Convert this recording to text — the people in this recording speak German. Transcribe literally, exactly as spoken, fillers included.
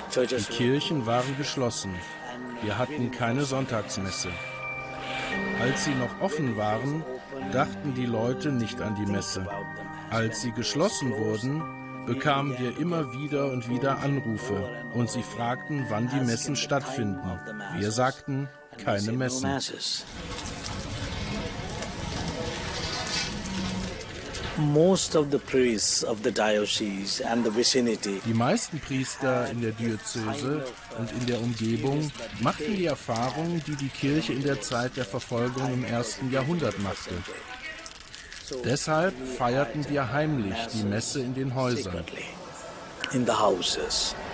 Die Kirchen waren geschlossen. Wir hatten keine Sonntagsmesse. Als sie noch offen waren, dachten die Leute nicht an die Messe. Als sie geschlossen wurden, bekamen wir immer wieder und wieder Anrufe und sie fragten, wann die Messen stattfinden. Wir sagten, keine Messen. Die meisten Priester in der Diözese und in der Umgebung machten die Erfahrung, die die Kirche in der Zeit der Verfolgung im ersten Jahrhundert machte. Deshalb feierten wir heimlich die Messe in den Häusern.